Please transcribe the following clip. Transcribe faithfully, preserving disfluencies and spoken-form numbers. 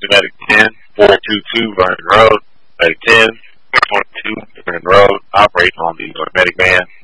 Medic ten, four two two Vernon Road. Medic ten, four two two Vernon Road. Operate on the Medic van.